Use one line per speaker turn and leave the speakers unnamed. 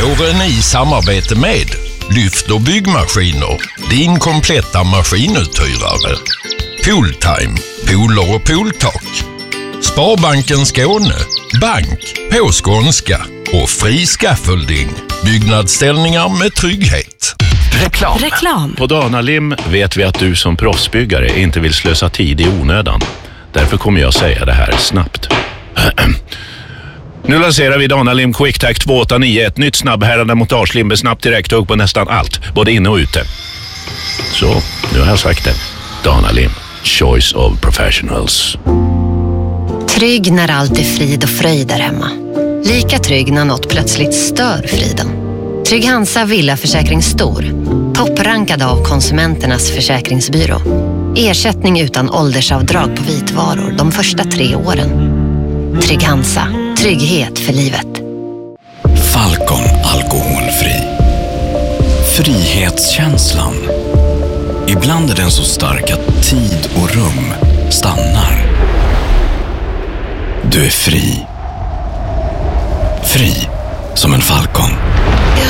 Våren i samarbete med Lyft och byggmaskiner, din kompletta maskinuthyrare. Pooltime, pooler och pooltak. Sparbanken Skåne, bank på skånska och fri scaffolding. Byggnadsställningar med trygghet.
Reklam.
På Dana-Lim vet vi att du som proffsbyggare inte vill slösa tid i onödan. Därför kommer jag säga det här snabbt. Nu lanserar vi Dana-Lim QuickTac 289, ett nytt snabbhärande montagelim med snabbt direkthugg på nästan allt, både inne och ute. Så, nu har jag sagt det. Dana-Lim, choice of professionals.
Trygg när allt är frid och fröjd där hemma. Lika trygg när något plötsligt stör friden. Trygg Hansa Villaförsäkring Stor. Topprankad av Konsumenternas försäkringsbyrå. Ersättning utan åldersavdrag på vitvaror de första 3 åren. Trygg Hansa. Trygghet för livet.
Falcon alkoholfri. Frihetskänslan. Ibland är den så stark att tid och rum stannar. Du är fri. Fri som en falcon.